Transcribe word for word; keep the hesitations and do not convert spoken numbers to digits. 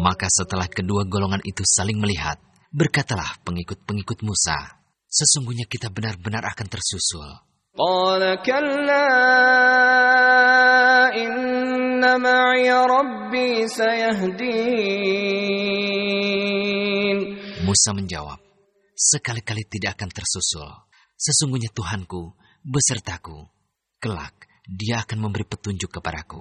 Maka setelah kedua golongan itu saling melihat, berkatalah pengikut-pengikut Musa, sesungguhnya kita benar-benar akan tersusul. Qala kalla inna ma'iya rabbi sayahdin. Musa menjawab, sekali-kali tidak akan tersusul. Sesungguhnya Tuhanku besertaku. Kelak dia akan memberi petunjuk kepadaku.